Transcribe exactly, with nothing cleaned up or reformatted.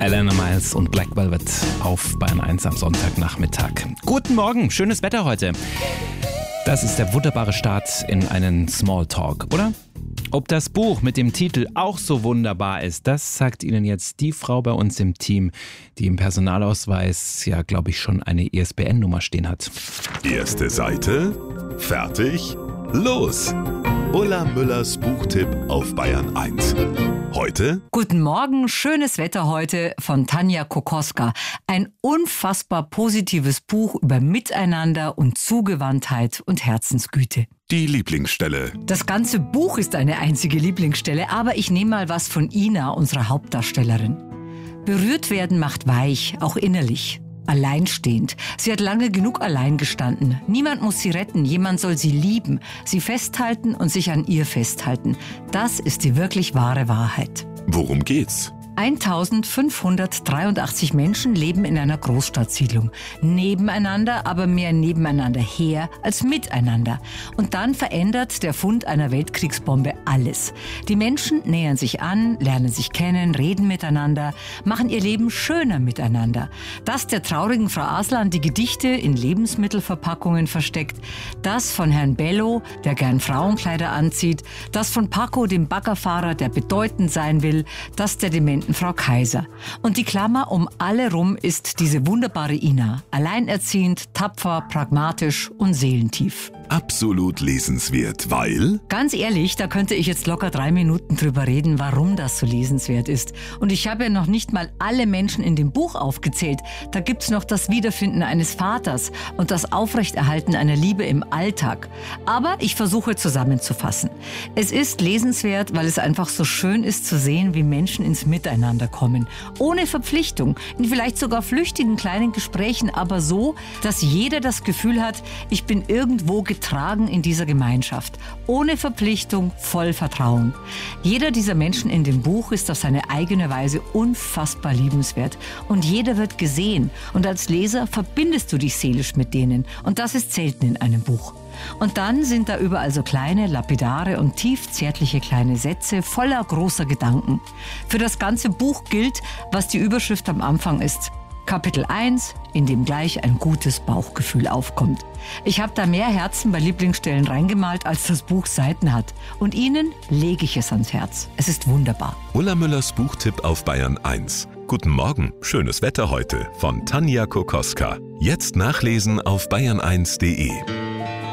Alana Miles und Black Velvet auf Bayern eins am Sonntagnachmittag. Guten Morgen, schönes Wetter heute. Das ist der wunderbare Start in einen Smalltalk, oder? Ob das Buch mit dem Titel auch so wunderbar ist, das sagt Ihnen jetzt die Frau bei uns im Team, die im Personalausweis ja, glaube ich, schon eine I S B N-Nummer stehen hat. Erste Seite, fertig, los! Ulla Müllers Buchtipp auf Bayern eins. Heute? Guten Morgen, schönes Wetter heute von Tanja Kokoska. Ein unfassbar positives Buch über Miteinander und Zugewandtheit und Herzensgüte. Die Lieblingsstelle. Das ganze Buch ist eine einzige Lieblingsstelle, aber ich nehme mal was von Ina, unserer Hauptdarstellerin. Berührt werden macht weich, auch innerlich. Alleinstehend. Sie hat lange genug allein gestanden. Niemand muss sie retten, jemand soll sie lieben, sie festhalten und sich an ihr festhalten. Das ist die wirklich wahre Wahrheit. Worum geht's? eintausendfünfhundertdreiundachtzig Menschen leben in einer Großstadtsiedlung. Nebeneinander, aber mehr nebeneinander her als miteinander. Und dann verändert der Fund einer Weltkriegsbombe alles. Die Menschen nähern sich an, lernen sich kennen, reden miteinander, machen ihr Leben schöner miteinander. Das der traurigen Frau Aslan die Gedichte in Lebensmittelverpackungen versteckt. Das von Herrn Bello, der gern Frauenkleider anzieht. Das von Paco, dem Baggerfahrer, der bedeutend sein will. Das der dementen Frau Kaiser. Und die Klammer um alle rum ist diese wunderbare Ina. Alleinerziehend, tapfer, pragmatisch und seelentief. Absolut lesenswert, weil? Ganz ehrlich, da könnte ich jetzt locker drei Minuten drüber reden, warum das so lesenswert ist. Und ich habe ja noch nicht mal alle Menschen in dem Buch aufgezählt. Da gibt's noch das Wiederfinden eines Vaters und das Aufrechterhalten einer Liebe im Alltag. Aber ich versuche zusammenzufassen. Es ist lesenswert, weil es einfach so schön ist zu sehen, wie Menschen ins Miteinander kommen. Ohne Verpflichtung, in vielleicht sogar flüchtigen kleinen Gesprächen, aber so, dass jeder das Gefühl hat, ich bin irgendwo getragen in dieser Gemeinschaft. Ohne Verpflichtung, voll Vertrauen. Jeder dieser Menschen in dem Buch ist auf seine eigene Weise unfassbar liebenswert. Und jeder wird gesehen. Und als Leser verbindest du dich seelisch mit denen. Und das ist selten in einem Buch. Und dann sind da überall so kleine, lapidare und tief zärtliche kleine Sätze voller großer Gedanken. Für das ganze Buch gilt, was die Überschrift am Anfang ist. Kapitel eins, in dem gleich ein gutes Bauchgefühl aufkommt. Ich habe da mehr Herzen bei Lieblingsstellen reingemalt, als das Buch Seiten hat. Und Ihnen lege ich es ans Herz. Es ist wunderbar. Ulla Müllers Buchtipp auf Bayern eins. Guten Morgen, schönes Wetter heute von Tanja Kokoska. Jetzt nachlesen auf bayern eins punkt de.